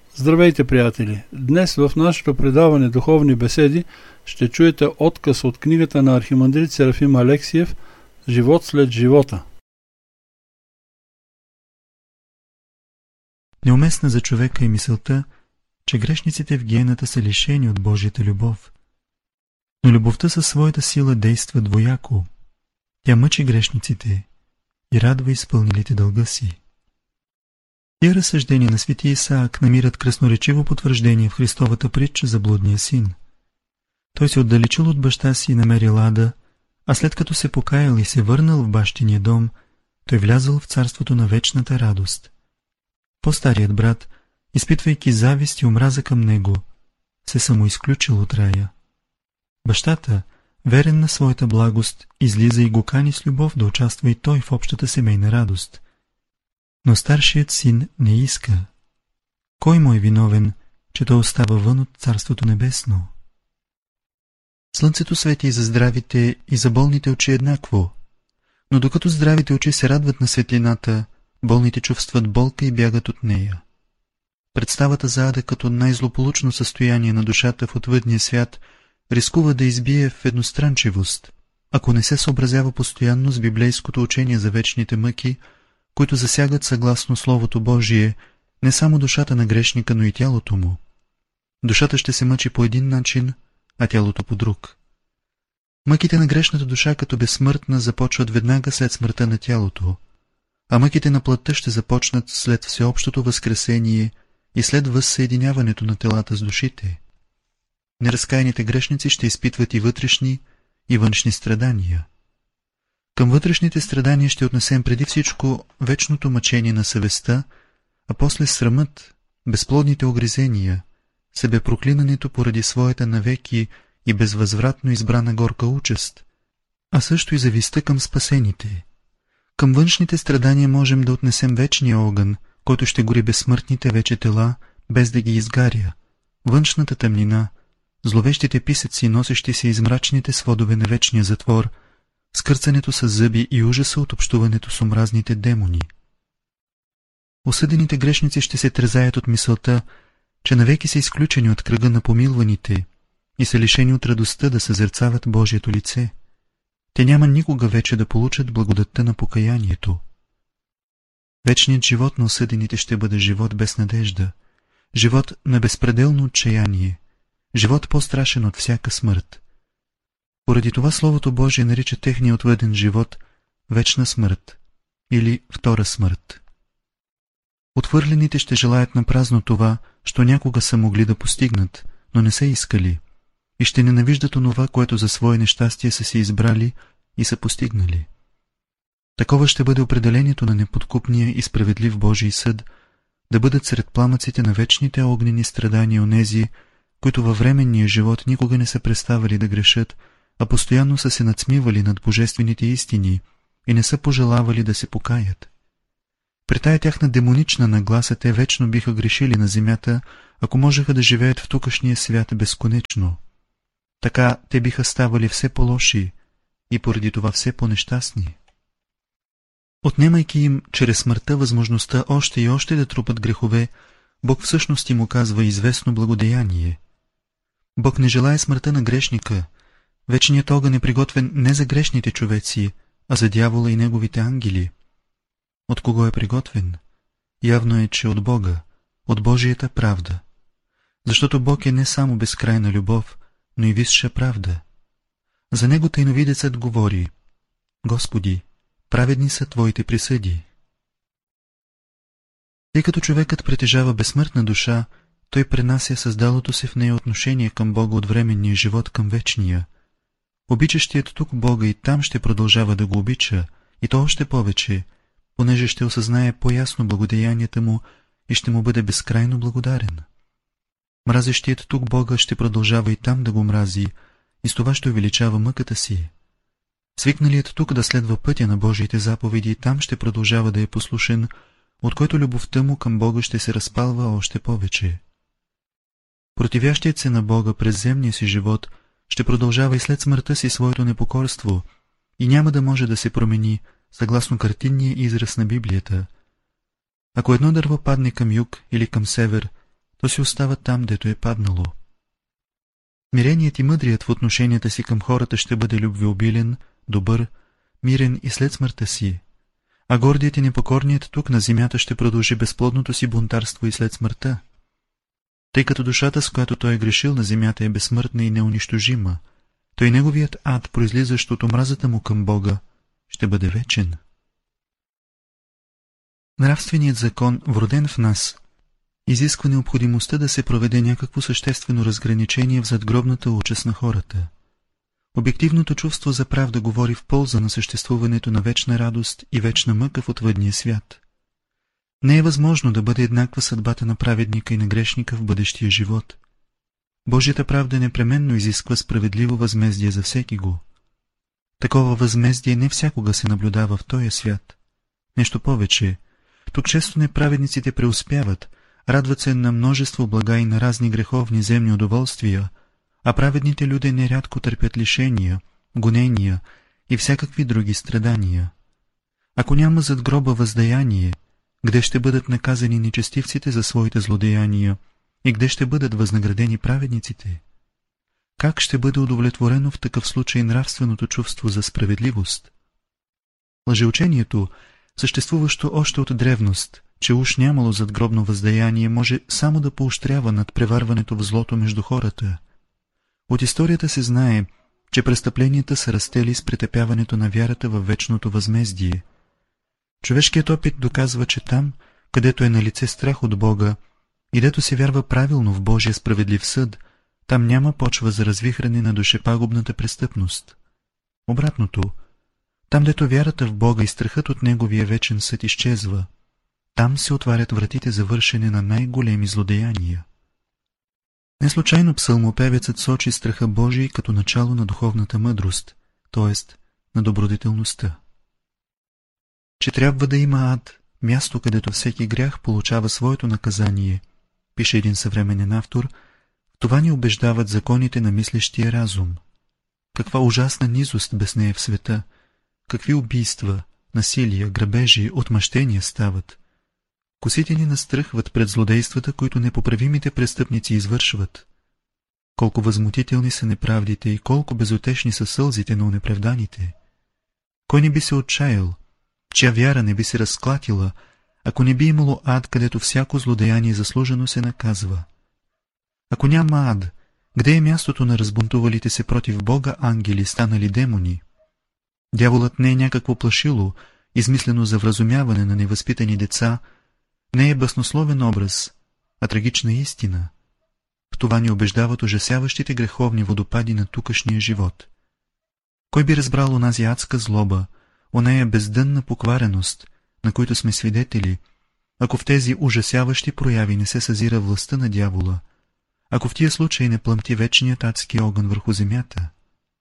Здравейте, приятели! Днес в нашето предаване Духовни беседи ще чуете откъс от книгата на архимандрит Серафим Алексиев «Живот след живота». Неуместна за човека е мисълта, че грешниците в гиената са лишени от Божията любов. Но любовта със своята сила действа двояко. Тя мъчи грешниците и радва изпълнилите дълга си. Тия разсъждения на свети Исаак намират красноречиво потвърждение в Христовата притча за блудния син. Той се отдалечил от баща си и намерил ада, а след като се покаял и се върнал в бащиния дом, той влязъл в царството на вечната радост. По-старият брат, изпитвайки завист и омраза към него, се самоизключил от рая. Бащата, верен на своята благост, излиза и го кани с любов да участва и той в общата семейна радост. Но старшият син не иска. Кой му е виновен, че той остава вън от Царството небесно? Слънцето свети и за здравите, и за болните очи еднакво, но докато здравите очи се радват на светлината, болните чувстват болка и бягат от нея. Представата за ада като най-злополучно състояние на душата в отвъдния свят рискува да избие в едностранчивост, ако не се съобразява постоянно с библейското учение за вечните мъки, които засягат съгласно Словото Божие не само душата на грешника, но и тялото му. Душата ще се мъчи по един начин, а тялото по друг. Мъките на грешната душа като безсмъртна започват веднага след смъртта на тялото, а мъките на плътта ще започнат след всеобщото възкресение и след възсъединяването на телата с душите. Неразкаяните грешници ще изпитват и вътрешни, и външни страдания. Към вътрешните страдания ще отнесем преди всичко вечното мъчение на съвестта, а после срамът, безплодните огризения, себепроклинането поради своята навеки и безвъзвратно избрана горка участ, а също и завистта към спасените. Към външните страдания можем да отнесем вечния огън, който ще гори безсмъртните вече тела, без да ги изгаря, външната тъмнина, зловещите писъци, носещи се из мрачните сводове на вечния затвор, скърцането с зъби и ужаса от общуването с омразните демони. Осъдените грешници ще се трезаят от мисълта, че навеки са изключени от кръга на помилваните и са лишени от радостта да съзерцават Божието лице. Те няма никога вече да получат благодатта на покаянието. Вечният живот на осъдените ще бъде живот без надежда, живот на безпределно отчаяние, живот по-страшен от всяка смърт. Поради това Словото Божие нарича техния отвъден живот вечна смърт или втора смърт. Отхвърлените ще желаят напразно това, що някога са могли да постигнат, но не са искали, и ще ненавиждат онова, което за свое нещастие са си избрали и са постигнали. Такова ще бъде определението на неподкупния и справедлив Божий съд, да бъдат сред пламъците на вечните огнени страдания онези, които във временния живот никога не са преставали да грешат, а постоянно са се надсмивали над божествените истини и не са пожелавали да се покаят. При тая тяхна демонична нагласа те вечно биха грешили на земята, ако можеха да живеят в тукашния свят безконечно. Така те биха ставали все по-лоши и поради това все по-нещастни. Отнемайки им чрез смъртта възможността още и още да трупат грехове, Бог всъщност им оказва известно благодеяние. Бог не желае смъртта на грешника. Вечният огън е приготвен не за грешните човеци, а за дявола и неговите ангели. От кого е приготвен? Явно е, че от Бога, от Божията правда. Защото Бог е не само безкрайна любов, но и висша правда. За него тайновидецът говори: Господи, праведни са Твоите присъди. Тъй като човекът притежава безсмъртна душа, той пренася създалото се в нея отношение към Бога от временния живот към вечния. Обичащият тук Бога и там ще продължава да го обича, и то още повече, понеже ще осъзнае по-ясно благодеянията му и ще му бъде безкрайно благодарен. Мразещият тук Бога ще продължава и там да го мрази, и с това ще увеличава мъката си. Свикналият тук да следва пътя на Божиите заповеди и там ще продължава да е послушен, от който любовта му към Бога ще се разпалва още повече. Противящият се на Бога през земния си живот ще продължава и след смъртта си своето непокорство и няма да може да се промени, съгласно картинния израз на Библията. Ако едно дърво падне към юг или към север, то си остава там, дето е паднало. Миреният и мъдрият в отношенията си към хората ще бъде любвеобилен, добър, мирен и след смъртта си, а гордият и непокорният тук на земята ще продължи безплодното си бунтарство и след смъртта. Тъй като душата, с която той е грешил на земята, е безсмъртна и неунищожима, то и неговият ад, произлизащ от омразата му към Бога, ще бъде вечен. Нравственият закон, вроден в нас, изисква необходимостта да се проведе някакво съществено разграничение в задгробната участ на хората. Обективното чувство за правда говори в полза на съществуването на вечна радост и вечна мъка в отвъдния свят. Не е възможно да бъде еднаква съдбата на праведника и на грешника в бъдещия живот. Божията правда непременно изисква справедливо възмездие за всеки го. Такова възмездие не всякога се наблюдава в този свят. Нещо повече, тук често неправедниците преуспяват, радват се на множество блага и на разни греховни земни удоволствия, а праведните люди нерядко търпят лишения, гонения и всякакви други страдания. Ако няма зад гроба въздаяние, где ще бъдат наказани нечестивците за своите злодеяния и где ще бъдат възнаградени праведниците? Как ще бъде удовлетворено в такъв случай нравственото чувство за справедливост? Лъжеучението, съществуващо още от древност, че уж нямало задгробно въздаяние, може само да поощрява над преварването в злото между хората. От историята се знае, че престъпленията са растели с претъпяването на вярата във вечното възмездие. Човешкият опит доказва, че там, където е налице страх от Бога и дето се вярва правилно в Божия справедлив съд, там няма почва за развихране на душепагубната престъпност. Обратното, там дето вярата в Бога и страхът от Неговия вечен съд изчезва, там се отварят вратите за вършене на най-големи злодеяния. Неслучайно псалмопевецът сочи страха Божий като начало на духовната мъдрост, т.е. на добродетелността. Че трябва да има ад, място, където всеки грях получава своето наказание, пише един съвременен автор, в това ни убеждават законите на мислещия разум. Каква ужасна низост без нея в света, какви убийства, насилия, грабежи, отмъщения стават. Косите ни настръхват пред злодействата, които непоправимите престъпници извършват. Колко възмутителни са неправдите и колко безутешни са сълзите на онеправданите. Кой не би се отчаял, чия вяра не би се разклатила, ако не би имало ад, където всяко злодеяние заслужено се наказва? Ако няма ад, къде е мястото на разбунтувалите се против Бога ангели, станали демони? Дяволът не е някакво плашило, измислено за вразумяване на невъзпитани деца, не е баснословен образ, а трагична истина. В това ни убеждават ужасяващите греховни водопади на тукашния живот. Кой би разбрал онази адска злоба, оная бездънна поквареност, на които сме свидетели, ако в тези ужасяващи прояви не се съзира властта на дявола, ако в тия случаи не плъмти вечният адски огън върху земята?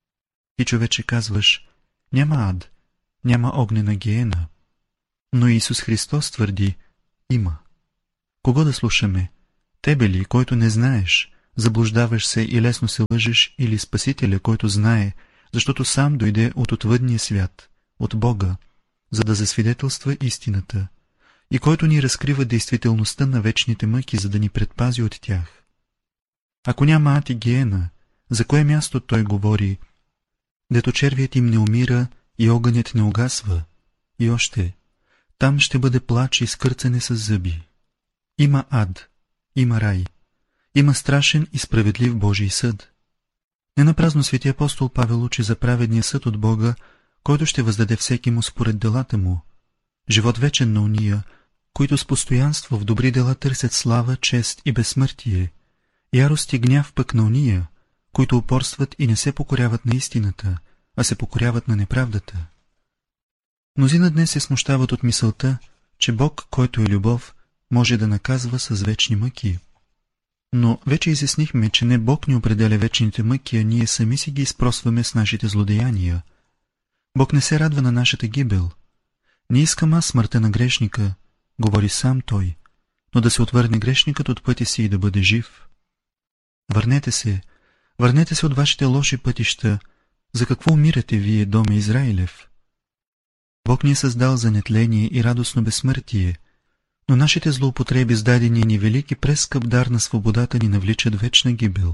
И човече казваш, няма ад, няма огнена гиена. Но Исус Христос твърди, има. Кого да слушаме? Тебе ли, който не знаеш, заблуждаваш се и лесно се лъжеш, или Спасителя, който знае, защото сам дойде от отвъдния свят, от Бога, за да засвидетелства истината, и който ни разкрива действителността на вечните мъки, за да ни предпази от тях? Ако няма ад и гиена, за кое място той говори, дето червият им не умира и огънят не угасва? И още, там ще бъде плач и скърцане с зъби. Има ад, има рай, има страшен и справедлив Божий съд. Ненапразно свети апостол Павел учи за праведния съд от Бога, който ще въздаде всеки му според делата му. Живот вечен на уния, които с постоянство в добри дела търсят слава, чест и безсмъртие. Ярост и гняв пък на уния, които упорстват и не се покоряват на истината, а се покоряват на неправдата. Мнозина днес се смущават от мисълта, че Бог, който е любов, може да наказва с вечни мъки. Но вече изяснихме, че не Бог ни определя вечните мъки, а ние сами си ги изпросваме с нашите злодеяния. Бог не се радва на нашата гибел. Не искам аз смъртта на грешника, говори сам той, но да се отвърне грешникът от пътя си и да бъде жив. Върнете се от вашите лоши пътища. За какво умирате вие, доме Израилев? Бог ни е създал за нетление и радостно безсмъртие. Но нашите злоупотреби с дадения ни велики прескъп дар на свободата ни навличат вечна гибел.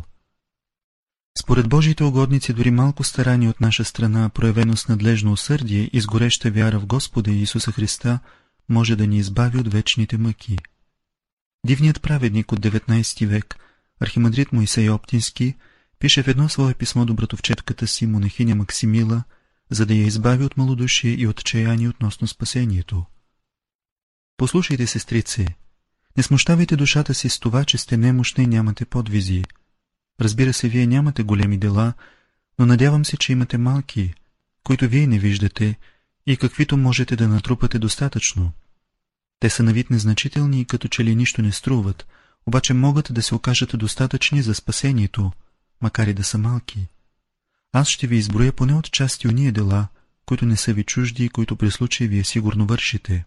Според Божиите угодници дори малко старание от наша страна, проявено с надлежно усърдие и с гореща вяра в Господа Иисуса Христа, може да ни избави от вечните мъки. Дивният праведник от 19 век, архимандрит Моисей Оптински, пише в едно свое писмо до братовчетката си, монахиня Максимила, за да я избави от малодушие и отчаяние относно спасението. Послушайте, сестрице, не смущавайте душата си с това, че сте немощна и нямате подвизи. Разбира се, вие нямате големи дела, но надявам се, че имате малки, които вие не виждате и каквито можете да натрупате достатъчно. Те са на вид незначителни и като че ли нищо не струват, обаче могат да се окажат достатъчни за спасението, макар и да са малки. Аз ще ви изброя поне от части уния дела, които не са ви чужди и които при случай вие сигурно вършите.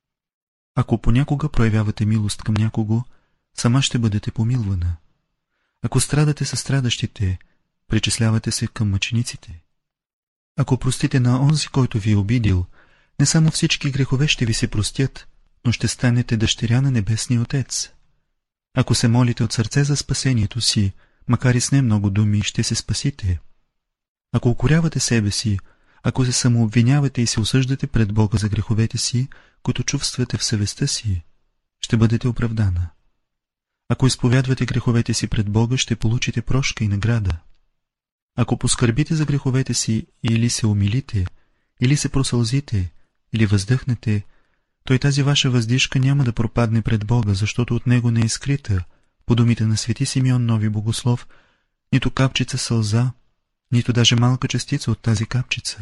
Ако понякога проявявате милост към някого, сама ще бъдете помилвана. Ако страдате със страдащите, причислявате се към мъчениците. Ако простите на онзи, който ви е обидил, не само всички грехове ще ви се простят, но ще станете дъщеря на Небесния Отец. Ако се молите от сърце за спасението си, макар и с не много думи, ще се спасите. Ако укорявате себе си, ако се самообвинявате и се осъждате пред Бога за греховете си, които чувствате в съвестта си, ще бъдете оправдана. Ако изповядвате греховете си пред Бога, ще получите прошка и награда. Ако поскърбите за греховете си или се умилите, или се просълзите, или въздъхнете, то и тази ваша въздишка няма да пропадне пред Бога, защото от него не е скрита, по думите на свети Симеон Нови Богослов, нито капчица сълза, нито даже малка частица от тази капчица.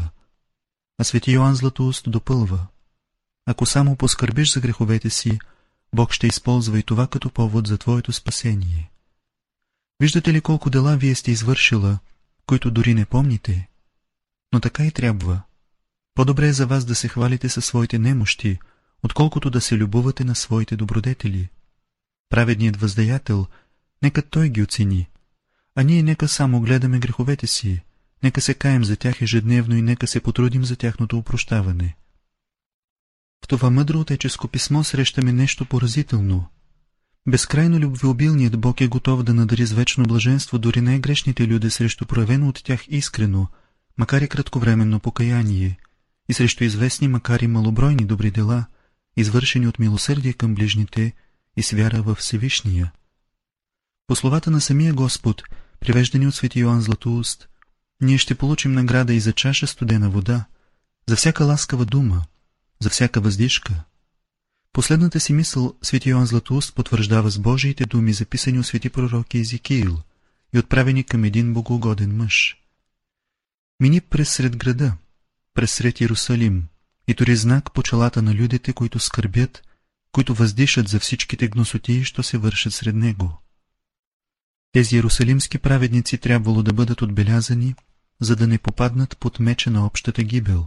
А свети Йоан Златоуст допълва: ако само поскърбиш за греховете си, Бог ще използва и това като повод за твоето спасение. Виждате ли колко дела вие сте извършила, които дори не помните? Но така и трябва. По-добре е за вас да се хвалите със своите немощи, отколкото да се любувате на своите добродетели. Праведният въздаятел, нека той ги оцени, а ние нека само гледаме греховете си, нека се каем за тях ежедневно и нека се потрудим за тяхното опрощаване. В това мъдро отеческо писмо срещаме нещо поразително. Безкрайно любвеобилният Бог е готов да надари с вечно блаженство дори най-грешните люди срещу проявено от тях искрено, макар и кратковременно покаяние, и срещу известни, макар и малобройни добри дела, извършени от милосърдие към ближните и с вяра във Всевишния. По словата на самия Господ, привеждани от свети Йоан Златоуст, ние ще получим награда и за чаша студена вода, за всяка ласкава дума, за всяка въздишка. Последната си мисъл свети Йоан Златоуст потвърждава с Божиите думи, записани от свети пророки Езекиил и отправени към един богоугоден мъж. Мини през сред града, през сред Иерусалим, и тори знак по челата на людите, които скърбят, които въздишат за всичките гносотии, що се вършат сред него. Тези иерусалимски праведници трябвало да бъдат отбелязани, за да не попаднат под меча на общата гибел.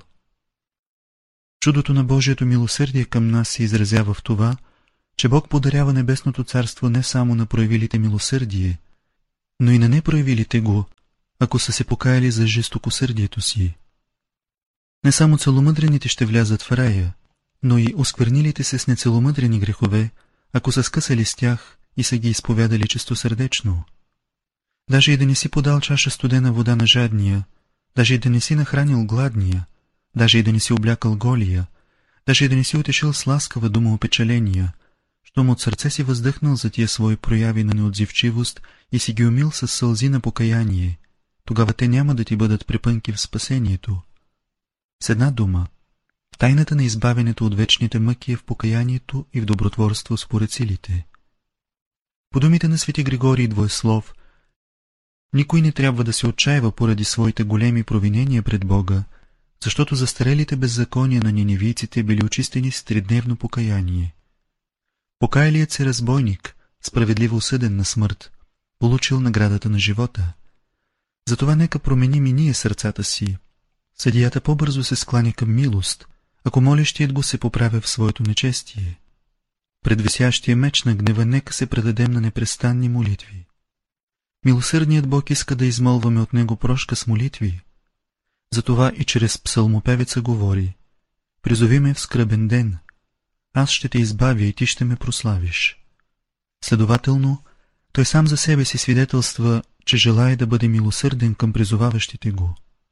Чудото на Божието милосърдие към нас се изразява в това, че Бог подарява небесното царство не само на проявилите милосърдие, но и на непроявилите го, ако са се покаяли за жестокосърдието си. Не само целомъдрените ще влязат в рая, но и осквернилите се с нецеломъдрени грехове, ако са скъсали с тях и са ги изповядали чистосърдечно. Даже и да не си подал чаша студена вода на жадния, даже и да не си нахранил гладния, даже и да не си облякал голия, даже и да не си утешил с ласкава дума опечаления, щом от сърце си въздъхнал за тия свои прояви на неотзивчивост и си ги умил с сълзи на покаяние, тогава те няма да ти бъдат препънки в спасението. С една дума, тайната на избавянето от вечните мъки е в покаянието и в добротворство според силите. По думите на свети Григорий Двоеслов, никой не трябва да се отчаива поради своите големи провинения пред Бога, защото застарелите беззакония на ниневийците били очистени с тридневно покаяние. Покаялият се разбойник, справедливо осъден на смърт, получил наградата на живота. Затова нека променим и ние сърцата си. Съдията по-бързо се скланя към милост, ако молещият го се поправя в своето нечестие. Пред висящия меч на гнева нека се предадем на непрестанни молитви. Милосърдният Бог иска да измолваме от него прошка с молитви. Затова и чрез псалмопевеца говори: призови ме в скръбен ден. аз ще те избавя и ти ще ме прославиш. Следователно, той сам за себе си свидетелства, че желае да бъде милосърден към призоваващите го.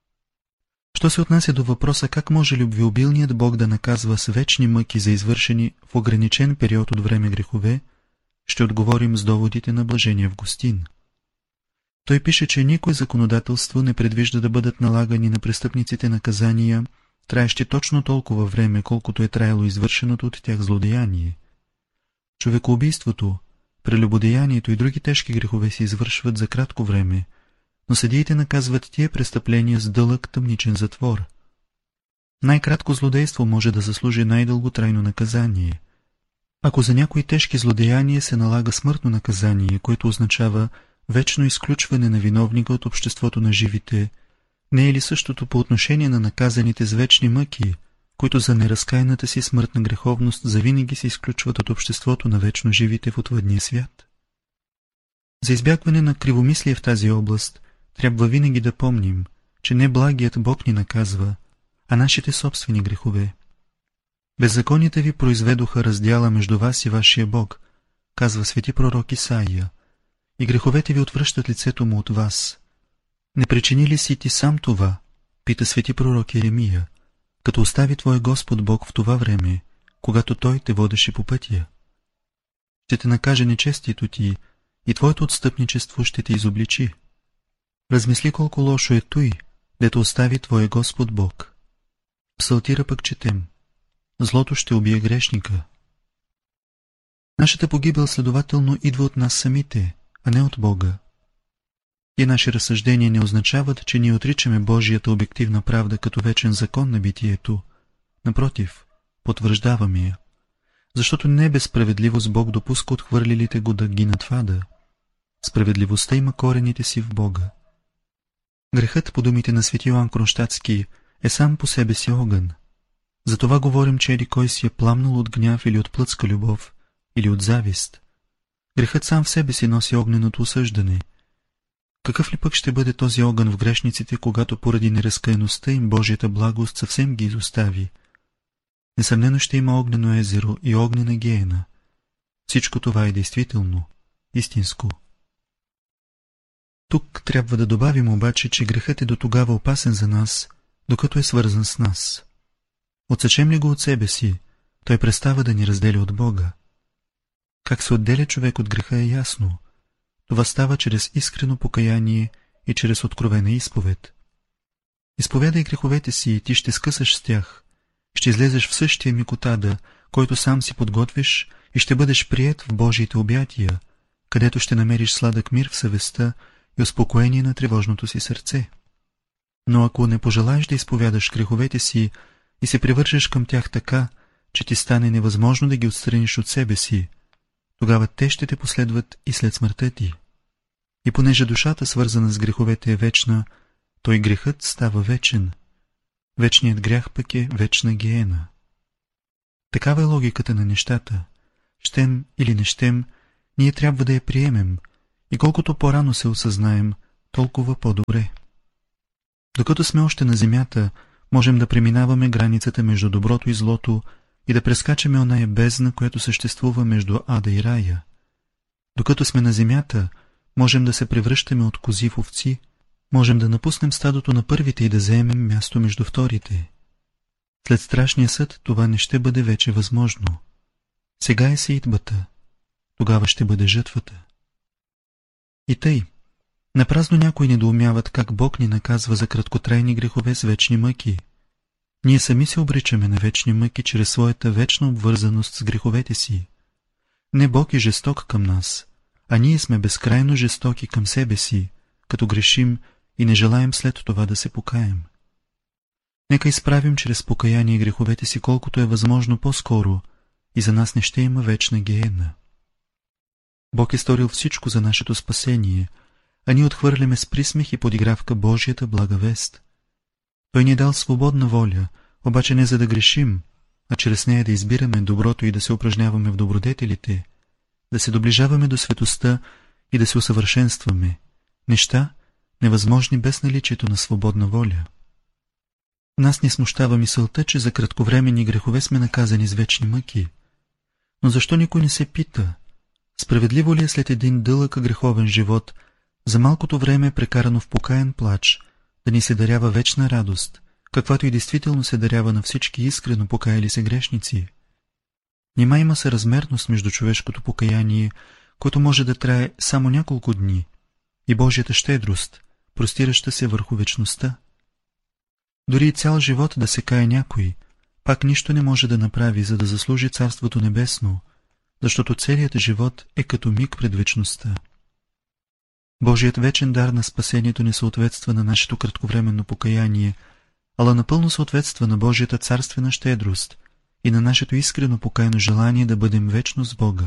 Що се отнася до въпроса как може любвеобилният Бог да наказва с вечни мъки за извършени в ограничен период от време грехове, ще отговорим с доводите на блажения Августин. Той пише, че никое законодателство не предвижда да бъдат налагани на престъпниците наказания, траещи точно толкова време, колкото е траяло извършеното от тях злодеяние. Човекоубийството, прелюбодеянието и други тежки грехове се извършват за кратко време, но съдиите наказват тия престъпления с дълъг тъмничен затвор. Най-кратко злодейство може да заслужи най-дълготрайно наказание. Ако за някои тежки злодеяния се налага смъртно наказание, което означава вечно изключване на виновника от обществото на живите, не е ли същото по отношение на наказаните с вечни мъки, които за неразкаяната си смъртна греховност завинаги се изключват от обществото на вечно живите в отвъдния свят? За избягване на кривомислие в тази област, трябва винаги да помним, че не благият Бог ни наказва, а нашите собствени грехове. Беззаконията ви произведоха раздяла между вас и вашия Бог, казва свети пророк Исаия, и греховете ви отвръщат лицето му от вас. Не причини ли си ти сам това, пита свети пророк Еремия, като остави твой Господ Бог в това време, когато Той те водеше по пътя? Ще те накаже нечестието ти и твоето отстъпничество ще те изобличи. Размисли колко лошо е той, дето остави твой Господ Бог. Псалтира пък четем: злото ще убие грешника. Нашата погибел следователно идва от нас самите, а не от Бога. И наши разсъждения не означават, че ние отричаме Божията обективна правда като вечен закон на битието. Напротив, потвърждаваме я, защото не е безсправедливост Бог допуска отхвърлилите го да гинат в ада. Справедливостта има корените си в Бога. Грехът, по думите на свети Йоан Кронщадтски, е сам по себе си огън. Затова говорим, че еди кой си е пламнал от гняв или от плътска любов, или от завист. Грехът сам в себе си носи огненото осъждане. Какъв ли пък ще бъде този огън в грешниците, когато поради неразкаяността им Божията благост съвсем ги изостави? Несъмнено ще има огнено езеро и огнена гиена. Всичко това е действително, истинско. Тук трябва да добавим обаче, че грехът е до тогава опасен за нас, докато е свързан с нас. Отсечем ли го от себе си, той престава да ни разделя от Бога. Как се отделя човек от греха е ясно. Това става чрез искрено покаяние и чрез откровена изповед. Изповядай греховете си и ти ще скъсаш с тях. Ще излезеш в същия микотада, който сам си подготвиш, и ще бъдеш приет в Божиите обятия, където ще намериш сладък мир в съвестта и успокоение на тревожното си сърце. Но ако не пожелаеш да изповядаш греховете си и се привържеш към тях така, че ти стане невъзможно да ги отстраниш от себе си, тогава те ще те последват и след смъртта ти. И понеже душата, свързана с греховете, е вечна, то и грехът става вечен. Вечният грях пък е вечна гиена. Такава е логиката на нещата. Щем или не щем, ние трябва да я приемем, и колкото по-рано се осъзнаем, толкова по-добре. Докато сме още на земята, можем да преминаваме границата между доброто и злото и да прескачаме оная бездна, която съществува между ада и рая. Докато сме на земята, можем да се превръщаме от кози в овци, можем да напуснем стадото на първите и да заемем място между вторите. След страшния съд това не ще бъде вече възможно. Сега е сеитбата, тогава ще бъде жътвата. И тъй, напразно някои недоумяват как Бог ни наказва за краткотрайни грехове с вечни мъки. Ние сами се обричаме на вечни мъки чрез своята вечна обвързаност с греховете си. Не Бог е жесток към нас, а ние сме безкрайно жестоки към себе си, като грешим и не желаем след това да се покаем. Нека изправим чрез покаяние греховете си колкото е възможно по-скоро и за нас не ще има вечна гиена. Бог е сторил всичко за нашето спасение, а ние отхвърляме с присмех и подигравка Божията блага вест. Той ни е дал свободна воля, обаче не за да грешим, а чрез нея да избираме доброто и да се упражняваме в добродетелите, да се доближаваме до светостта и да се усъвършенстваме. Неща, невъзможни без наличието на свободна воля. Нас не смущава мисълта, че за кратковременни грехове сме наказани с вечни мъки. Но защо никой не се пита? Справедливо ли е след един дълъг греховен живот, за малкото време прекарано в покаян плач, да ни се дарява вечна радост, каквато и действително се дарява на всички искрено покаяли се грешници? Нима има съразмерност между човешкото покаяние, което може да трае само няколко дни, и Божията щедрост, простираща се върху вечността? Дори и цял живот да се кае някой, пак нищо не може да направи, за да заслужи Царството Небесно, защото целият живот е като миг пред вечността. Божият вечен дар на спасението не съответства на нашето кратковременно покаяние, ала напълно съответства на Божията царствена щедрост и на нашето искрено покаяно желание да бъдем вечно с Бога.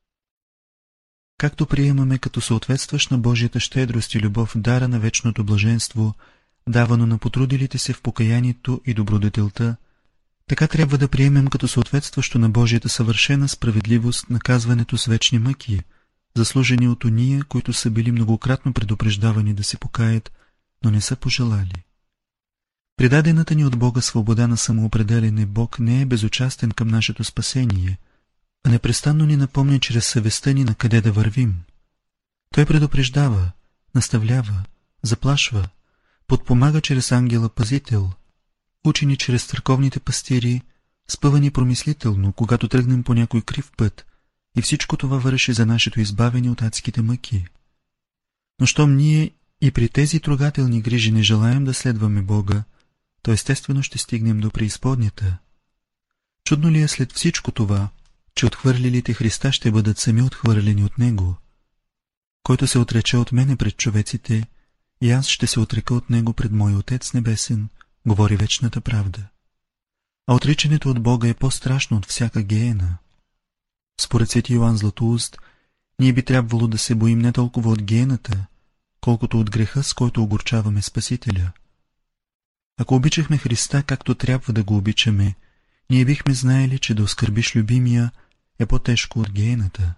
Както приемаме като съответстващ на Божията щедрост и любов дара на вечното блаженство, давано на потрудилите се в покаянието и добродетелта, така трябва да приемем като съответстващо на Божията съвършена справедливост наказването с вечни мъки, заслужени от ония, които са били многократно предупреждавани да се покаят, но не са пожелали. Придадената ни от Бога свобода на самоопределене Бог не е безучастен към нашето спасение, а непрестанно ни напомня чрез съвестта ни на къде да вървим. Той предупреждава, наставлява, заплашва, подпомага чрез ангела-пазител, учи ни чрез църковните пастири, спъва ни промислително, когато тръгнем по някой крив път, и всичко това върши за нашето избавение от адските мъки. Но щом ние и при тези трогателни грижи не желаем да следваме Бога, то естествено ще стигнем до преизподнята. Чудно ли е след всичко това, че отхвърлилите Христа ще бъдат сами отхвърлени от Него? Който се отрече от мене пред човеците, и аз ще се отрека от Него пред моя Отец Небесен, говори вечната правда. А отричането от Бога е по-страшно от всяка гиена. Според свети Йоан Златоуст, ние би трябвало да се боим не толкова от гиената, колкото от греха, с който огорчаваме Спасителя. Ако обичахме Христа както трябва да го обичаме, ние бихме знаели, че да оскърбиш любимия е по-тежко от гиената.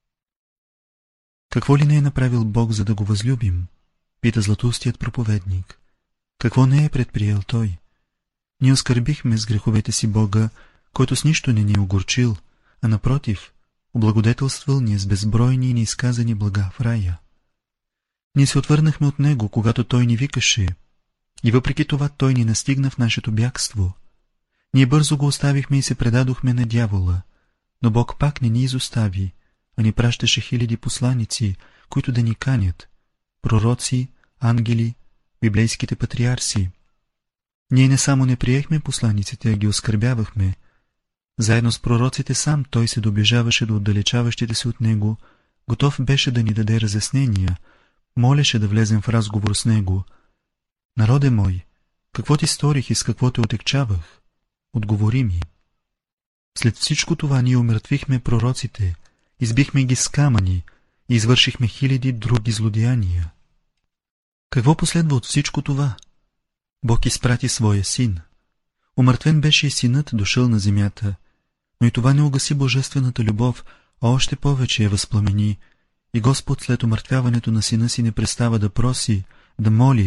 Какво ли не е направил Бог, за да го възлюбим? Пита златоустият проповедник. Какво не е предприел Той? Ние оскърбихме с греховете си Бога, който с нищо не ни е огорчил, а напротив, облагодетелствал ни с безбройни и неизказани блага в рая. Ние се отвърнахме от Него, когато Той ни викаше, и въпреки това Той ни настигна в нашето бягство. Ние бързо го оставихме и се предадохме на дявола, но Бог пак не ни изостави, а ни пращаше хиляди посланици, които да ни канят, пророци, ангели, библейските патриарси. Ние не само не приехме посланиците, а ги оскърбявахме. Заедно с пророците сам Той се доближаваше до отдалечаващите се от Него, готов беше да ни даде разяснения, молеше да влезем в разговор с Него. Народе мой, какво ти сторих и с какво те отекчавах? Отговори ми. След всичко това ние умъртвихме пророците, избихме ги с камъни и извършихме хиляди други злодеяния. Какво последва от всичко това? Бог изпрати своя син. Умъртвен беше и синът, дошъл на земята, но и това не угаси божествената любов, а още повече я възпламени, и Господ след умъртвяването на сина си не престава да проси, да моли,